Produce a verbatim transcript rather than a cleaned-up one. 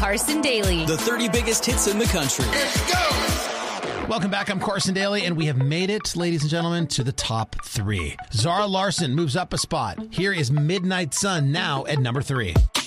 Carson Daly. The thirty biggest hits in the country. Let's go! Welcome back. I'm Carson Daly, and we have made it, ladies and gentlemen, to the top three. Zara Larsson moves up a spot. Here is Midnight Sun now at number three.